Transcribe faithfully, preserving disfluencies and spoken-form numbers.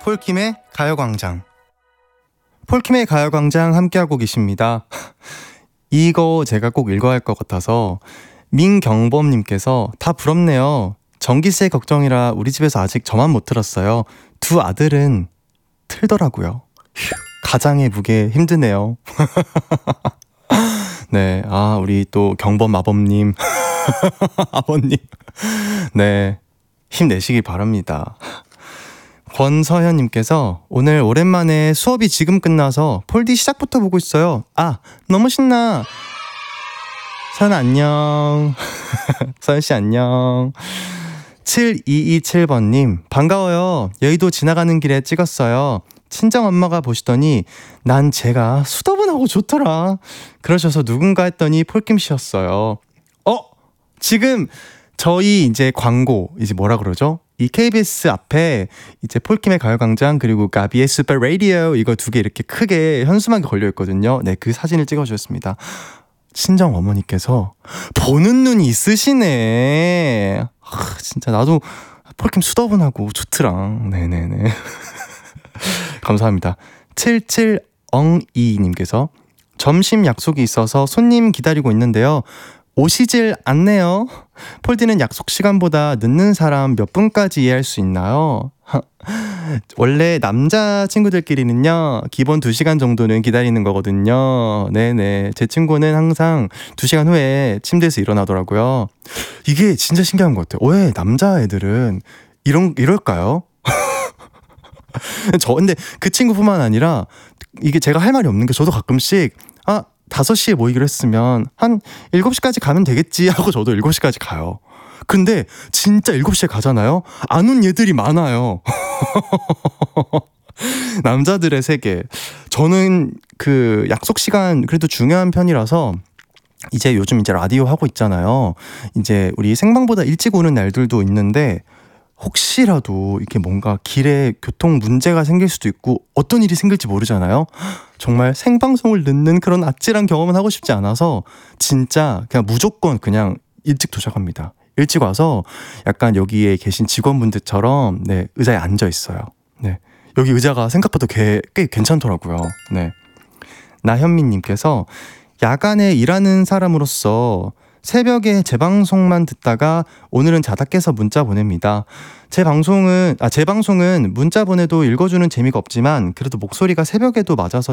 폴킴의 가요광장. 폴킴의 가요광장 함께하고 계십니다. 이거 제가 꼭 읽어야 할 것 같아서 민경범님께서 다 부럽네요. 전기세 걱정이라 우리 집에서 아직 저만 못 틀었어요. 두 아들은 틀더라고요. 휴, 가장의 무게 힘드네요. 네, 아 우리 또 경범 아범님 아버님 네, 힘내시기 바랍니다. 권서현님께서 오늘 오랜만에 수업이 지금 끝나서 폴디 시작부터 보고 있어요. 아 너무 신나. 서현 안녕. 서현씨 안녕. 칠이이칠 번님 반가워요. 여의도 지나가는 길에 찍었어요. 친정엄마가 보시더니 난 제가 수더분하고 좋더라 그러셔서 누군가 했더니 폴킴씨였어요. 어? 지금 저희 이제 광고 이제 뭐라 그러죠? 이 케이비에스 앞에 이제 폴킴의 가요광장 그리고 가비의 슈퍼 라디오 이거 두 개 이렇게 크게 현수막이 걸려있거든요. 네, 그 사진을 찍어주셨습니다. 친정 어머니께서 보는 눈이 있으시네. 하, 진짜 나도 폴킴 수더분하고 좋더랑. 네네네. 감사합니다. 칠칠엉이님께서 점심 약속이 있어서 손님 기다리고 있는데요. 오시질 않네요. 폴디는 약속 시간보다 늦는 사람 몇 분까지 이해할 수 있나요? 원래 남자 친구들끼리는요 기본 두 시간 정도는 기다리는 거거든요. 네네, 제 친구는 항상 두 시간 후에 침대에서 일어나더라고요. 이게 진짜 신기한 것 같아요. 왜 남자애들은 이런, 이럴까요? 저 근데 그 친구뿐만 아니라 이게 제가 할 말이 없는 게 저도 가끔씩 아 다섯 시에 모이기로 했으면 한 일곱 시까지 가면 되겠지 하고 저도 일곱 시까지 가요. 근데 진짜 일곱 시에 가잖아요. 안 온 얘들이 많아요. 남자들의 세계. 저는 그 약속 시간 그래도 중요한 편이라서 이제 요즘 이제 라디오 하고 있잖아요. 이제 우리 생방보다 일찍 오는 날들도 있는데 혹시라도 이렇게 뭔가 길에 교통 문제가 생길 수도 있고 어떤 일이 생길지 모르잖아요. 정말 생방송을 늦는 그런 아찔한 경험은 하고 싶지 않아서 진짜 그냥 무조건 그냥 일찍 도착합니다. 일찍 와서 약간 여기에 계신 직원분들처럼 네, 의자에 앉아 있어요. 네, 여기 의자가 생각보다 꽤, 꽤 괜찮더라고요. 네, 나현미님께서 야간에 일하는 사람으로서 새벽에 제 방송만 듣다가 오늘은 자다 깨서 문자 보냅니다. 제 방송은 아, 제 방송은 문자 보내도 읽어주는 재미가 없지만 그래도 목소리가 새벽에도 맞아서